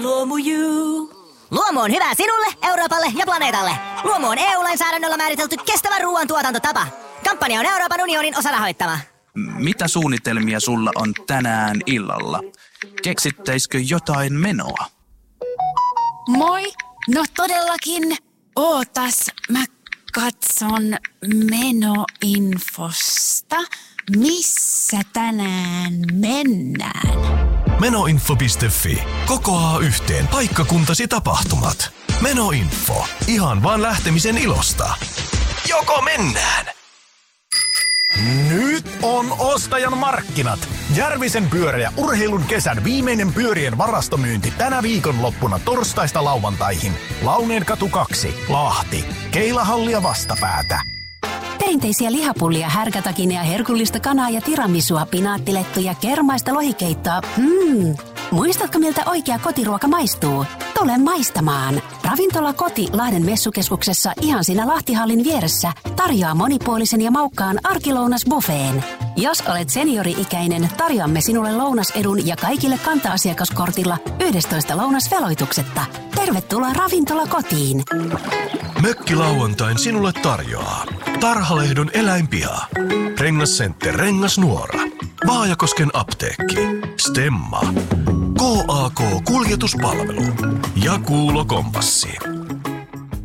Luomu on hyvä sinulle, Euroopalle ja planeetalle. Luomu on EU-lainsäädännöllä määritelty kestävä ruoantuotantotapa. Kampanja on Euroopan unionin osarahoittama. Mitä suunnitelmia sulla on tänään illalla? Keksittäisikö jotain menoa? Moi! No todellakin. Ootas, mä katson menoinfosta. Missä tänään mennään? Menoinfo.fi. Kokoaa yhteen paikkakuntasi tapahtumat. Menoinfo. Ihan vaan lähtemisen ilosta. Joko mennään? Nyt on ostajan markkinat. Järvisen pyörä ja urheilun kesän viimeinen pyörien varastomyynti tänä viikonloppuna torstaista lauantaihin. Launeenkatu 2, Lahti. Keilahallia vastapäätä. Perinteisiä lihapullia, härkätakinia, herkullista kanaa ja tiramisua, pinaattilettuja, kermaista lohikeittoa. Muistatko, miltä oikea kotiruoka maistuu? Tule maistamaan. Ravintola Koti Lahden messukeskuksessa ihan siinä Lahtihallin vieressä tarjoaa monipuolisen ja maukkaan arkilounasbuffeen. Jos olet seniori-ikäinen, tarjoamme sinulle lounasedun ja kaikille kanta-asiakaskortilla 11 lounasveloituksetta. Tervetuloa Ravintola Kotiin. Mökkilauantain sinulle tarjoaa Tarhalehdon eläinpiha, Rengascenter Rengasnuora, Vaajakosken apteekki, Stemma, KAK Kuljetuspalvelu ja Kuulo Kompassi.